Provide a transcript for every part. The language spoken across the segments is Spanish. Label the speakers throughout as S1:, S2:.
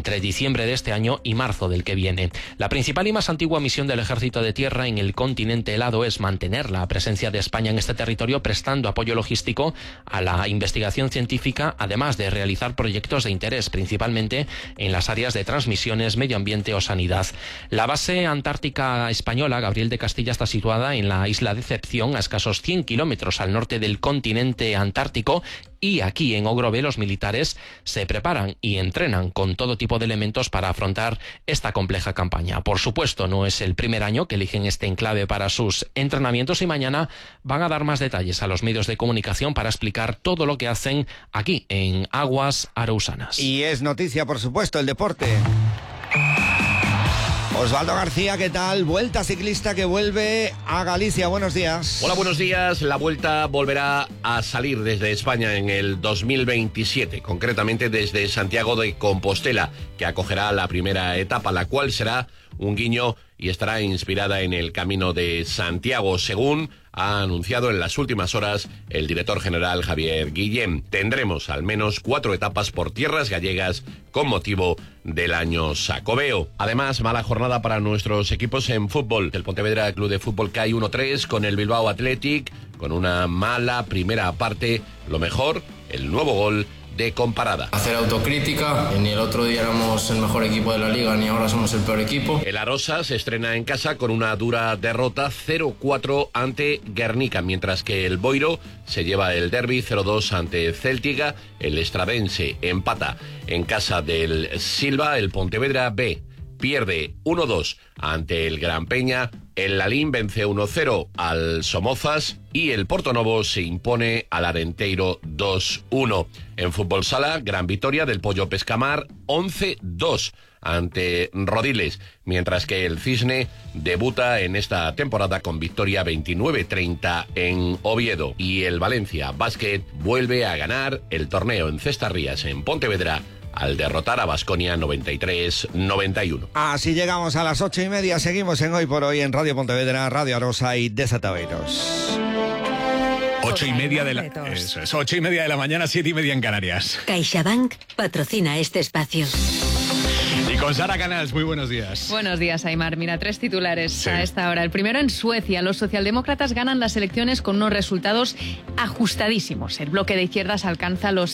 S1: entre diciembre de este año y marzo del que viene. La principal y más antigua misión del Ejército de Tierra en el continente helado es mantener la presencia de España en este territorio, prestando apoyo logístico a la investigación científica, además de realizar proyectos de interés, principalmente en las áreas de transmisiones, medio ambiente o sanidad. La base antártica española Gabriel de Castilla está situada en la isla Decepción, a escasos 100 kilómetros al norte del continente antártico, y aquí en Ogrove los militares se preparan y entrenan con todo tipo de elementos para afrontar esta compleja campaña. Por supuesto, no es el primer año que eligen este enclave para sus entrenamientos y mañana van a dar más detalles a los medios de comunicación para explicar todo lo que hacen aquí en aguas arausanas.
S2: Y es noticia, por supuesto, el deporte. Osvaldo García, ¿qué tal? Vuelta ciclista que vuelve a Galicia. Buenos días.
S3: Hola, buenos días. La Vuelta volverá a salir desde España en el 2027, concretamente desde Santiago de Compostela, que acogerá la primera etapa, la cual será un guiño y estará inspirada en el Camino de Santiago, según ha anunciado en las últimas horas el director general Javier Guillén. Tendremos al menos 4 etapas por tierras gallegas con motivo del año Xacobeo. Además, mala jornada para nuestros equipos en fútbol. El Pontevedra Club de Fútbol cae 1-3 con el Bilbao Athletic, con una mala primera parte. Lo mejor, el nuevo gol de Comparada.
S4: Hacer autocrítica, ni el otro día éramos el mejor equipo de la liga, ni ahora somos el peor equipo.
S3: El Arosa se estrena en casa con una dura derrota 0-4 ante Guernica, mientras que el Boiro se lleva el derbi 0-2 ante Céltiga. El Estradense empata en casa del Silva. El Pontevedra B pierde 1-2 ante el Gran Peña. El Lalín vence 1-0 al Somozas y el Portonovo se impone al Arenteiro 2-1. En fútbol sala, gran victoria del Pollo Pescamar 11-2 ante Rodiles, mientras que el Cisne debuta en esta temporada con victoria 29-30 en Oviedo. Y el Valencia Basket vuelve a ganar el torneo en Cestarrías en Pontevedra al derrotar a Baskonia 93-91.
S2: Así llegamos a las 8:30. Seguimos en Hoy por Hoy en Radio Pontevedra, Radio Arosa y Desatabeiros.
S5: 8:30 de la... Eso es, 8:30 de la mañana, 7:30 en Canarias.
S6: CaixaBank patrocina este espacio.
S5: Y con Sara Canals, muy buenos días.
S7: Buenos días, Aimar. Mira, 3 titulares
S5: sí.
S7: A esta hora. El primero, en Suecia, los socialdemócratas ganan las elecciones con unos resultados ajustadísimos. El bloque de izquierdas alcanza los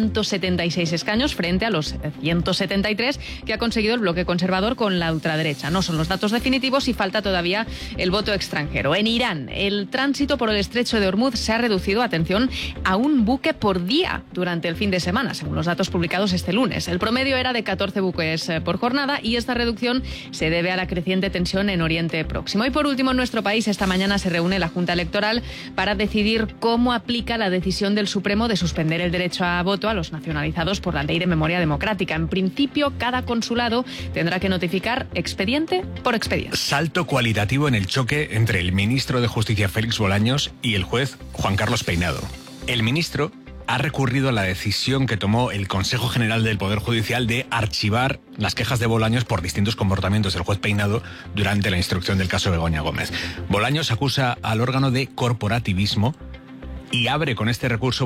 S7: 176 escaños frente a los 173 que ha conseguido el bloque conservador con la ultraderecha. No son los datos definitivos y falta todavía el voto extranjero. En Irán, el tránsito por el estrecho de Hormuz se ha reducido, atención, a un buque por día durante el fin de semana, según los datos publicados este lunes. El promedio era de 14 buques por jornada y esta reducción se debe a la creciente tensión en Oriente Próximo. Y por último, en nuestro país esta mañana se reúne la Junta Electoral para decidir cómo aplica la decisión del Supremo de suspender el derecho a voto a los nacionalizados por la Ley de Memoria Democrática. En principio, cada consulado tendrá que notificar expediente por expediente.
S5: Salto cualitativo en el choque entre el ministro de Justicia Félix Bolaños y el juez Juan Carlos Peinado. El ministro ha recurrido a la decisión que tomó el Consejo General del Poder Judicial de archivar las quejas de Bolaños por distintos comportamientos del juez Peinado durante la instrucción del caso Begoña Gómez. Bolaños acusa al órgano de corporativismo y Bolaños abre con este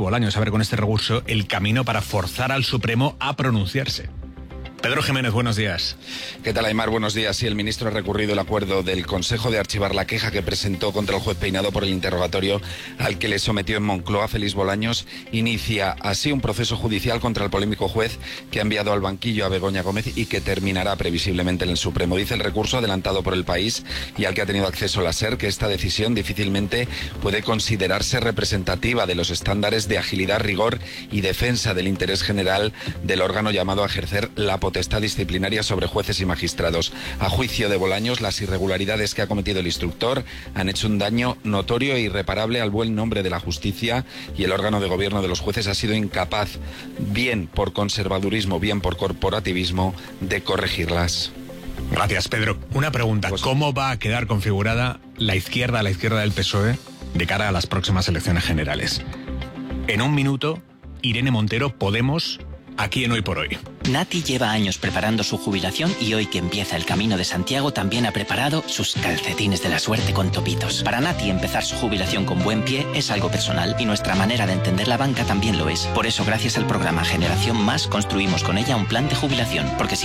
S5: recurso el camino para forzar al Supremo a pronunciarse. Pedro Jiménez, buenos días.
S8: ¿Qué tal, Aimar? Buenos días. Sí, el ministro ha recurrido el acuerdo del Consejo de archivar la queja que presentó contra el juez Peinado por el interrogatorio al que le sometió en Moncloa. Félix Bolaños inicia así un proceso judicial contra el polémico juez que ha enviado al banquillo a Begoña Gómez y que terminará previsiblemente en el Supremo. Dice el recurso adelantado por El País y al que ha tenido acceso la SER que esta decisión difícilmente puede considerarse representativa de los estándares de agilidad, rigor y defensa del interés general del órgano llamado a ejercer la potestad disciplinaria sobre jueces y magistrados. A juicio de Bolaños, las irregularidades que ha cometido el instructor han hecho un daño notorio e irreparable al buen nombre de la justicia y el órgano de gobierno de los jueces ha sido incapaz, bien por conservadurismo, bien por corporativismo, de corregirlas.
S5: Gracias, Pedro. Una pregunta, ¿cómo va a quedar configurada la izquierda del PSOE de cara a las próximas elecciones generales? En un minuto, Irene Montero, Podemos, aquí en Hoy por Hoy.
S9: Nati lleva años preparando su jubilación y hoy que empieza el Camino de Santiago también ha preparado sus calcetines de la suerte con topitos. Para Nati empezar su jubilación con buen pie es algo personal y nuestra manera de entender la banca también lo es. Por eso, gracias al programa Generación Más, construimos con ella un plan de jubilación, porque si